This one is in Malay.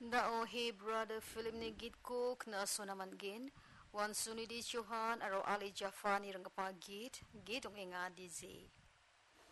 Dao hey brother film ni git cook na so naman gin. Wan suni di Johan aro Ali Jafani rang git ong inga DJ.